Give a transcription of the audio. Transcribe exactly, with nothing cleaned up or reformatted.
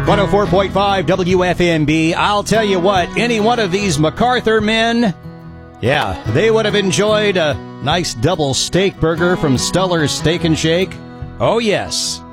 one oh four point five W F M B. I'll tell you what, any one of these MacArthur men, yeah, they would have enjoyed a nice double steak burger from Stellar's Steak and Shake. Oh, yes.